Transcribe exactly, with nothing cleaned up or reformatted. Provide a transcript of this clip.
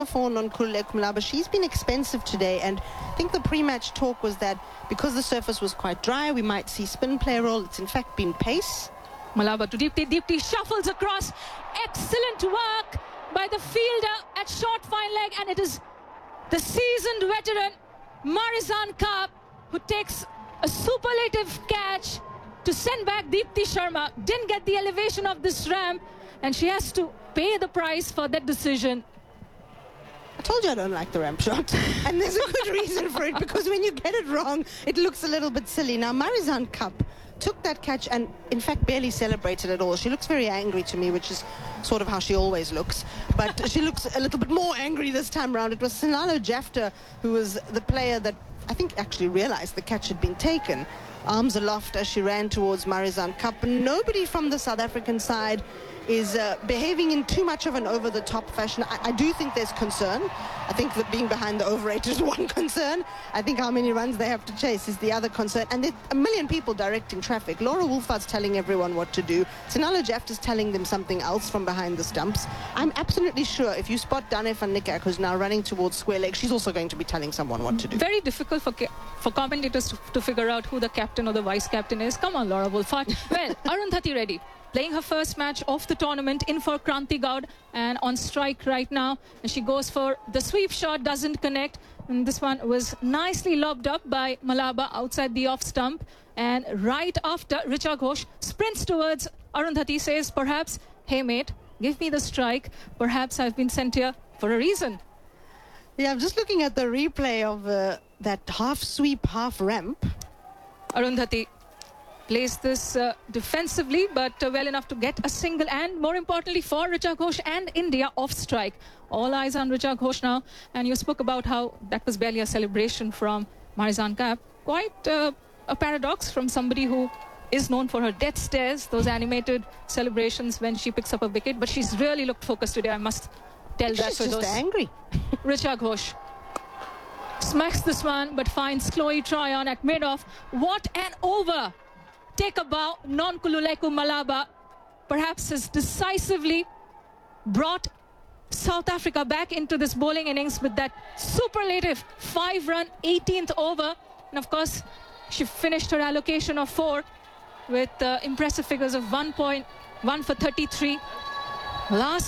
For Nonkululeko Malaba, she's been expensive today, and I think the pre-match talk was that because the surface was quite dry, we might see spin play roll. It's in fact been pace. Malaba to Deepti. Deepti shuffles across. Excellent work by the fielder at short fine leg, and it is the seasoned veteran Marizanne Kapp who takes a superlative catch to send back Deepti Sharma. Didn't get the elevation of this ramp, and she has to pay the price for that decision. I told you I don't like the ramp shot, and there's a good reason for it, because when you get it wrong, it looks a little bit silly. Now, Marizanne Kapp took that catch and, in fact, barely celebrated at all. She looks very angry to me, which is sort of how she always looks. But she looks a little bit more angry this time around. It was Senalo Jafta who was the player that I think actually realized the catch had been taken. Arms aloft as she ran towards Marizanne Kapp. And nobody from the South African side is uh, behaving in too much of an over-the-top fashion. I, I do think there's concern. I think that being behind the over eight is one concern. I think how many runs they have to chase is the other concern. And there's a million people directing traffic. Laura Wolfhard's telling everyone what to do. Senalo Jafta's telling them something else from behind the stumps. I'm absolutely sure if you spot Dane van Niekerk, who's now running towards square leg, she's also going to be telling someone what to do. Very difficult for for commentators to, to figure out who the captain or the vice captain is. Come on, Laura Wolfhard. Well, Arundhati Reddy, playing her first match of the tournament, in for Kranti Gaud and on strike right now. And she goes for the sweep shot, doesn't connect. And this one was nicely lobbed up by Malaba outside the off stump. And right after, Richa Ghosh sprints towards Arundhati, says, perhaps, hey mate, give me the strike. Perhaps I've been sent here for a reason. Yeah, I'm just looking at the replay of uh, that half sweep, half ramp. Arundhati plays this uh, defensively, but uh, well enough to get a single, and more importantly for Richa Ghosh and India, off strike. All eyes on Richa Ghosh now. And you spoke about how that was barely a celebration from Marizanne Kapp. Quite uh, a paradox from somebody who is known for her death stares, those animated celebrations when she picks up a wicket. But she's really looked focused today, I must tell she's that. She's just those. angry. Richa Ghosh smacks this one, but finds Chloe Tryon at mid-off. What an over! Take a bow. Nonkululeko Malaba perhaps has decisively brought South Africa back into this bowling innings with that superlative five-run eighteenth over. And of course, she finished her allocation of four with uh, impressive figures of one point one for thirty-three. Last